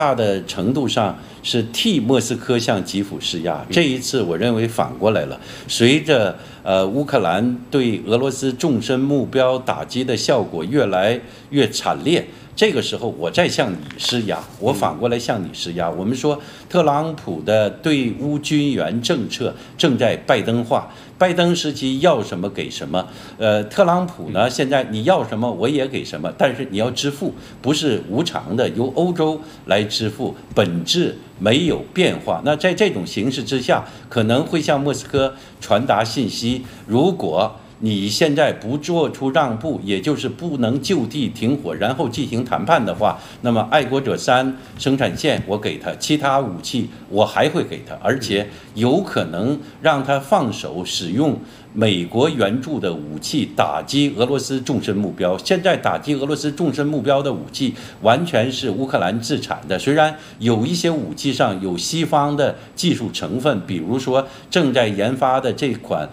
大的程度上是替莫斯科向基辅施压。这一次，我认为反过来了。随着乌克兰对俄罗斯纵深目标打击的效果越来越惨烈，这个时候我再向你施压，我反过来向你施压。我们说，特朗普的对乌军援政策正在拜登化。拜登时期要什么给什么，特朗普呢？现在你要什么我也给什么，但是你要支付，不是无偿的，由欧洲来支付，本质没有变化。那在这种形势之下，可能会向莫斯科传达信息：如果你现在不做出让步，也就是不能就地停火，然后进行谈判的话，那么爱国者3生产线我给他，其他武器我还会给他，而且有可能让他放手使用美国援助的武器打击俄罗斯纵深目标。现在打击俄罗斯纵深目标的武器完全是乌克兰自产的，虽然有一些武器上有西方的技术成分，比如说正在研发的这款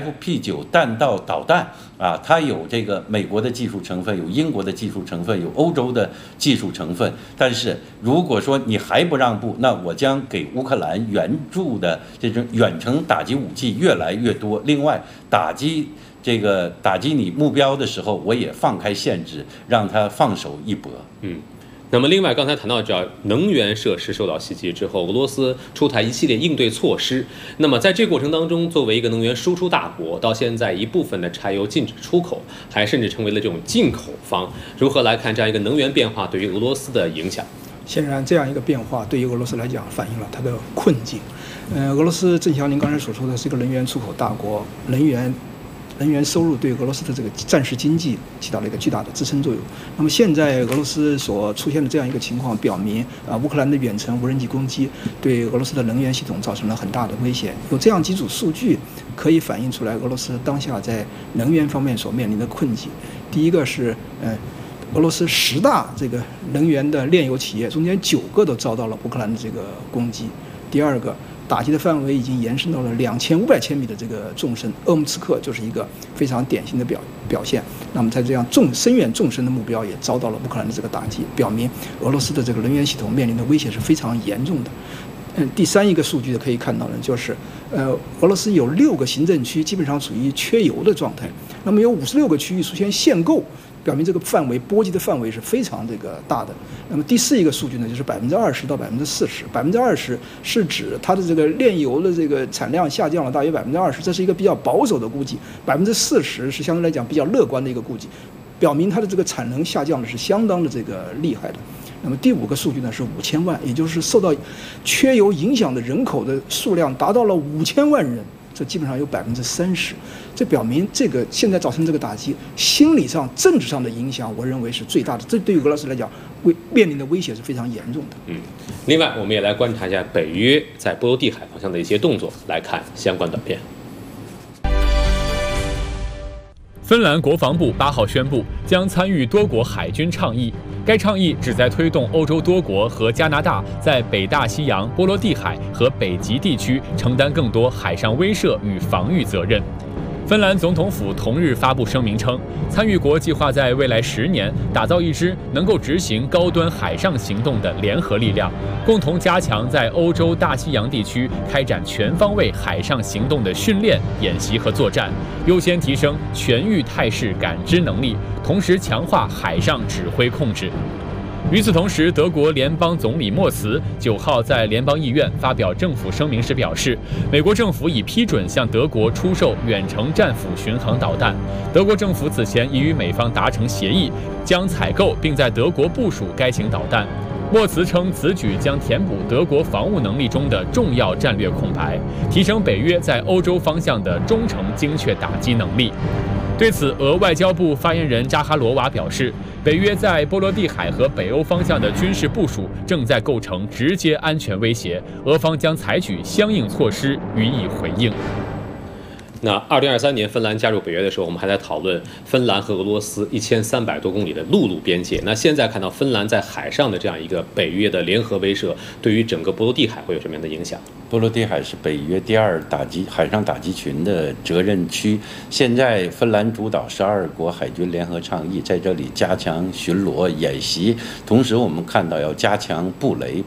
FP9 弹道导弹啊，它有这个美国的技术成分，有英国的技术成分，有欧洲的技术成分。但是如果说你还不让步，那我将给乌克兰援助的这种远程打击武器越来越多。另外，打击你目标的时候，我也放开限制，让他放手一搏。 那么另外刚才谈到这能源设施受到袭击之后，俄罗斯出台一系列应对措施。那么在这个过程当中，作为一个能源输出大国，到现在一部分的柴油禁止出口，还甚至成为了这种进口方。如何来看这样一个能源变化对于俄罗斯的影响？ 显然，这样一个变化对于俄罗斯来讲反映了它的困境。俄罗斯正像您刚才所说的，是一个能源出口大国，能源收入对俄罗斯的这个战时经济起到了一个巨大的支撑作用。那么现在俄罗斯所出现的这样一个情况，表明乌克兰的远程无人机攻击对俄罗斯的能源系统造成了很大的威胁。有这样几组数据可以反映出来俄罗斯当下在能源方面所面临的困境。第一个是俄罗斯10大这个能源的炼油企业中间9个都遭到了乌克兰的这个攻击。第二个，打击的范围已经延伸到了2500千米的这个纵深，鄂木茨克就是一个非常典型的表现。那么在这样深远纵深的目标也遭到了乌克兰的这个打击，表明俄罗斯的这个能源系统面临的威胁是非常严重的。第三一个数据可以看到呢，就是俄罗斯有6个行政区基本上处于缺油的状态，那么有56个区域出现限购，表明这个范围波及的范围是非常大的。那么第四一个数据呢，就是20%到40%，20%是指它的这个炼油的这个产量下降了大约20%，这是一个比较保守的估计；40%是相对来讲比较乐观的一个估计，表明它的这个产能下降的是相当的这个厉害的。那么第5个数据呢是5000万，也就是受到缺油影响的人口的数量达到了5000万人，这基本上有30%。这表明这个现在造成这个打击，心理上、政治上的影响，我认为是最大的。这对于俄罗斯来讲，面临的威胁是非常严重的。 另外，我们也来观察一下北约在波罗的海方向的一些动作，来看相关短片。 芬兰国防部8号宣布将参与多国海军倡议，该倡议旨在推动欧洲多国和加拿大在北大西洋、波罗的海和北极地区承担更多海上威慑与防御责任。芬兰总统府同日发布声明称，参与国计划在未来10年打造一支能够执行高端海上行动的联合力量，共同加强在欧洲大西洋地区开展全方位海上行动的训练、演习和作战，优先提升全域态势感知能力，同时强化海上指挥控制。与此同时，德国联邦总理莫茨9号在联邦议院发表政府声明时表示，美国政府已批准向德国出售远程战斧巡航导弹。德国政府此前已与美方达成协议，将采购并在德国部署该型导弹。莫茨称，此举将填补德国防务能力中的重要战略空白，提升北约在欧洲方向的中程精确打击能力。对此，俄外交部发言人扎哈罗娃表示，北约在波罗的海和北欧方向的军事部署正在构成直接安全威胁，俄方将采取相应措施予以回应。 那2023年芬兰加入北约的时候，我们还在讨论芬兰和俄罗斯1300多公里的陆路边界。那现在看到芬兰在海上的这样一个北约的联合威慑，对于整个波罗的海会有什么样的影响？ 波罗的海是北约第2海上打击群的责任区。现在芬兰主导12国海军联合倡议，在这里加强巡逻演习，同时我们看到要加强布雷。